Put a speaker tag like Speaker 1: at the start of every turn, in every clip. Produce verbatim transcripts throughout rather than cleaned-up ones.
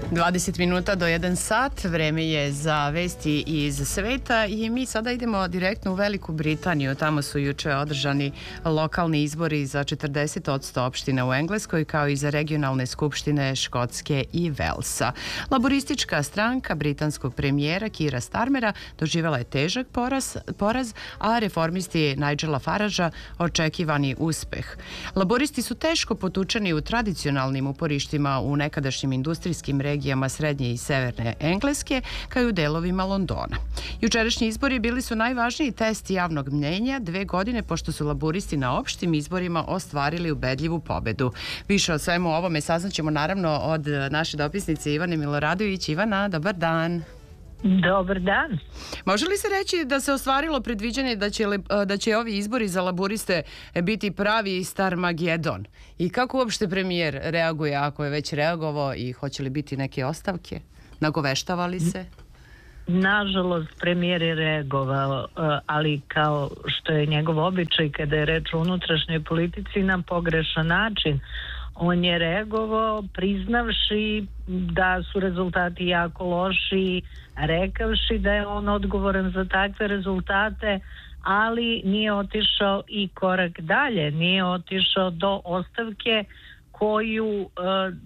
Speaker 1: dvadeset minuta do jedan sat, vreme je za vesti iz sveta i mi sada idemo direktno u Veliku Britaniju. Tamo su juče održani lokalni izbori za četrdeset posto opština u Engleskoj, kao i za regionalne skupštine Škotske i Velsa. Laboristička stranka britanskog premijera Keira Starmera doživjela je težak poraz, poraz, a reformisti Nigela Faragea očekivani uspeh. Laboristi su teško potučeni u tradicionalnim uporištima u nekadašnjim industrijskim regijama regijama srednje i severne Engleske, kao i u delovima Londona. Jučerašnji izbori bili su najvažniji test javnog mnjenja dve godine pošto su laboristi na opštim izborima ostvarili ubedljivu pobedu. Više o svemu ovome saznaćemo naravno od naše dopisnice Ivane Miloradović. Ivana, dobar dan.
Speaker 2: Dobar dan.
Speaker 1: Može li se reći da se ostvarilo predviđanje da će, da će ovi izbori za laboriste biti pravi Starmagedon? I kako uopšte premijer reaguje, ako je već reagovao, i hoće li biti neke ostavke? Nagoveštava li se?
Speaker 2: Nažalost, premijer je reagovao, ali kao što je njegov običaj kada je reč o unutrašnjoj politici, na pogrešan način. On je reagovao priznavši da su rezultati jako loši, rekavši da je on odgovoran za takve rezultate, ali nije otišao i korak dalje, nije otišao do ostavke koju e,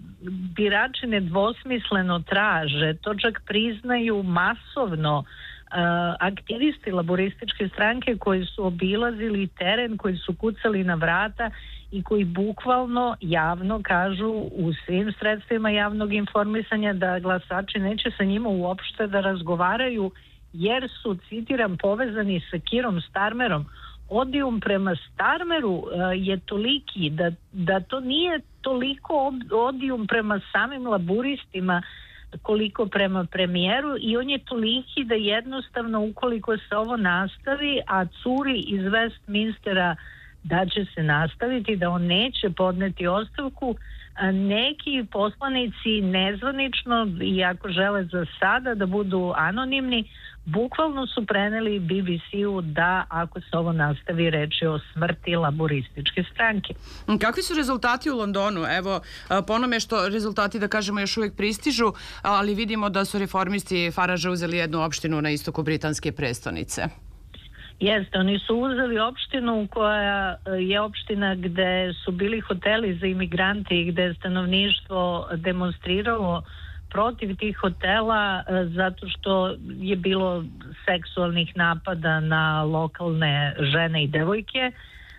Speaker 2: birači nedvosmisleno traže. To čak priznaju masovno e, aktivisti laborističke stranke koji su obilazili teren, koji su kucali na vrata i koji bukvalno javno kažu u svim sredstvima javnog informisanja da glasači neće sa njima uopšte da razgovaraju, jer su, citiram, povezani sa Keirom Starmerom. Odijum prema Starmeru uh, je toliki da, da to nije toliko odijum prema samim laburistima koliko prema premijeru, i on je toliki da jednostavno, ukoliko se ovo nastavi, a curi iz Westminstera da će se nastaviti, da on neće podneti ostavku, neki poslanici nezvanično, iako žele za sada da budu anonimni, bukvalno su preneli B B C-u da ako se ovo nastavi, reč je o smrti laborističke stranke.
Speaker 1: Kakvi su rezultati u Londonu? Evo, po onome što rezultati, da kažemo, još uvijek pristižu, ali vidimo da su reformisti Faragea uzeli jednu opštinu na istoku britanske prestonice.
Speaker 2: Jeste, oni su uzeli opštinu koja je opština gde su bili hoteli za imigrante i gde je stanovništvo demonstriralo protiv tih hotela zato što je bilo seksualnih napada na lokalne žene i devojke.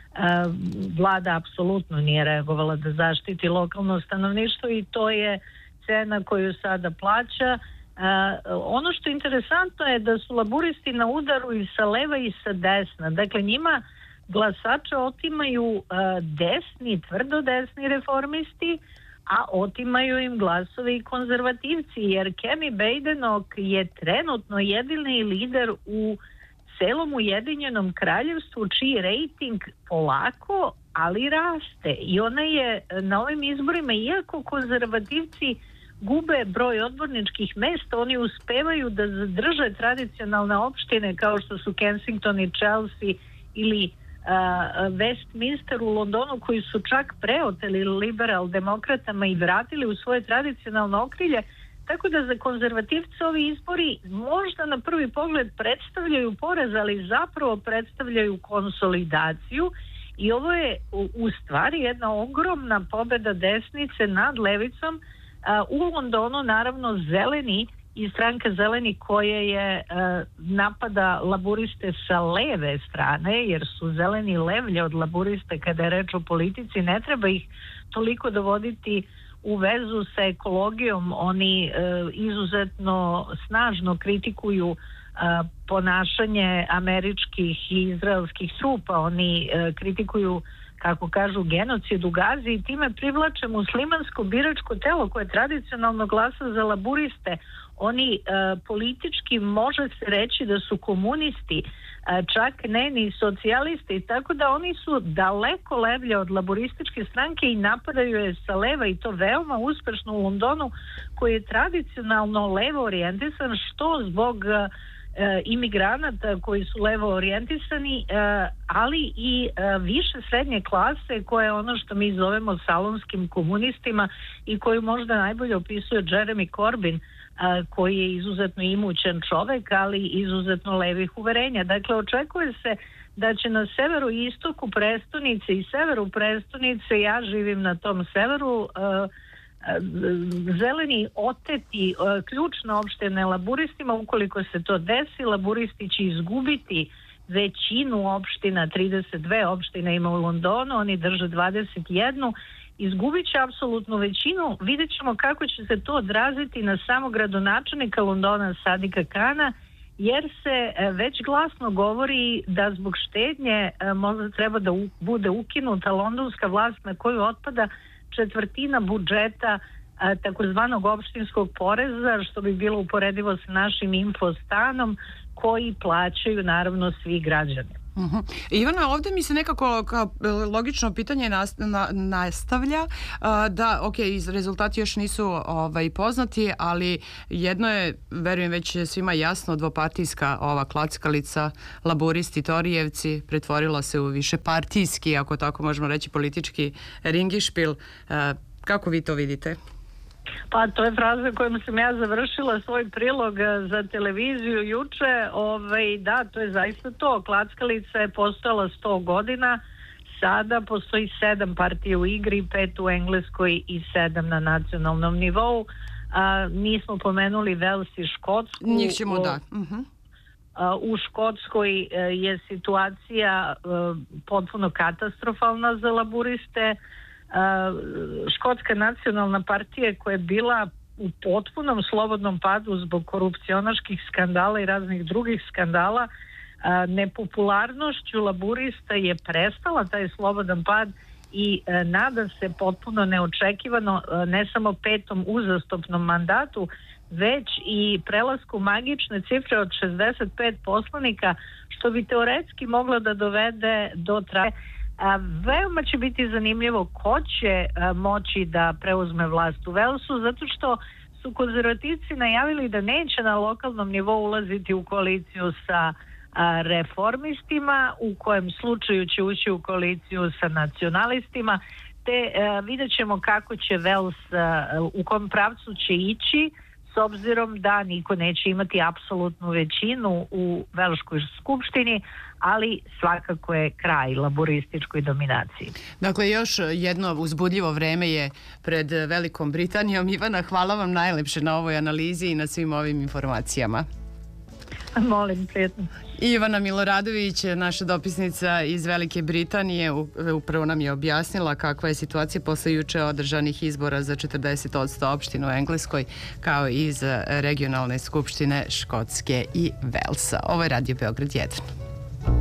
Speaker 2: Vlada apsolutno nije reagovala da zaštiti lokalno stanovništvo i to je cena koju sada plaća. Uh, ono što je interesantno je da su laburisti na udaru i sa leva i sa desna. Dakle, njima glasače otimaju uh, desni, tvrdo desni reformisti, a otimaju im glasove i konzervativci, jer Kemi Badenoch je trenutno jedini lider u celom Ujedinjenom kraljevstvu čiji rejting polako, ali raste. I ona je na ovim izborima, iako konzervativci gube broj odborničkih mesta, oni uspevaju da zadrže tradicionalne opštine kao što su Kensington i Chelsea ili uh, Westminster u Londonu, koji su čak preoteli liberal demokratama i vratili u svoje tradicionalne okrilje. Tako da za konzervativce ovi izbori možda na prvi pogled predstavljaju poraz, ali zapravo predstavljaju konsolidaciju, i ovo je u, u stvari jedna ogromna pobeda desnice nad levicom. Uh, u Londonu naravno zeleni i stranka zeleni koje je uh, napada laburiste sa leve strane, jer su zeleni levlje od laburiste kada je reč o politici, ne treba ih toliko dovoditi u vezu sa ekologijom. Oni uh, izuzetno snažno kritikuju uh, ponašanje američkih i izraelskih trupa, oni uh, kritikuju, kako kažu, genocid u Gazi, i time privlače muslimansko biračko telo koje tradicionalno glasa za laburiste. Oni e, politički, može se reći da su komunisti, e, čak ne ni socijalisti, tako da oni su daleko levlje od laborističke stranke i napadaju je sa leva, i to veoma uspešno u Londonu, koji je tradicionalno levo orijentisan, što zbog imigranata koji su levo orijentisani, ali i više srednje klase koje je ono što mi zovemo salonskim komunistima i koju možda najbolje opisuje Jeremy Corbyn, koji je izuzetno imućan čovek, ali izuzetno levih uverenja. Dakle, očekuje se da će na severu i istoku prestonice i severu prestonice, ja živim na tom severu, zeleni oteti ključne opštine laburistima. Ukoliko se to desi, laburisti će izgubiti većinu opština, trideset dve opštine ima u Londonu, oni drže dvadeset jedan, izgubit će apsolutnu većinu. Vidjet ćemo kako će se to odraziti na samog gradonačelnika Londona Sadika Kana, jer se već glasno govori da zbog štednje možda treba da bude ukinuta londonska vlast na koju otpada četvrtina budžeta takozvanog opštinskog poreza, što bi bilo uporedivo sa našim infostanom koji plaćaju naravno svi građani.
Speaker 1: Uh-huh. Ivana, ovdje mi se nekako kao logično pitanje nastavlja da, ok, rezultati još nisu ovaj, poznati, ali jedno je, verujem već svima jasno, dvopartijska ova klackalica, laburisti, torijevci, pretvorila se u više partijski, ako tako možemo reći, politički ringišpil. Kako vi to vidite?
Speaker 2: Pa to je fraza kojom sam ja završila svoj prilog za televiziju juče. Ove, da, to je zaista to. Klackalica je postojala sto godina. Sada postoji sedam partija u igri, pet u Engleskoj i sedam na nacionalnom nivou. A, nismo pomenuli Vels i Škotsku.
Speaker 1: Njih ćemo da. Uh-huh.
Speaker 2: A, u Škotskoj je situacija a, potpuno katastrofalna za laburiste. Škotska nacionalna partija koja je bila u potpunom slobodnom padu zbog korupcionaških skandala i raznih drugih skandala, nepopularnošću laburista je prestala taj slobodan pad i nada se potpuno neočekivano ne samo petom uzastopnom mandatu, već i prelasku magične cifre od šezdeset pet poslanika, što bi teoretski moglo da dovede do traje. A, veoma će biti zanimljivo ko će a, moći da preuzme vlast u Velsu, zato što su konzervativci najavili da neće na lokalnom nivou ulaziti u koaliciju sa a, reformistima, u kojem slučaju će ući u koaliciju sa nacionalistima, te a, vidjet ćemo kako će Vels, a, u kom pravcu će ići, s obzirom da niko neće imati apsolutnu većinu u Velškoj skupštini, ali svakako je kraj laborističkoj dominaciji.
Speaker 1: Dakle, još jedno uzbudljivo vreme je pred Velikom Britanijom. Ivana, hvala vam najlepše na ovoj analizi i na svim ovim informacijama.
Speaker 2: Molim, prijetno.
Speaker 1: Ivana Miloradović, naša dopisnica iz Velike Britanije, upravo nam je objasnila kakva je situacija posle juče održanih izbora za četrdeset posto opština u Engleskoj, kao i iz regionalne skupštine Škotske i Velsa. Ovo je Radio Beograd jedan.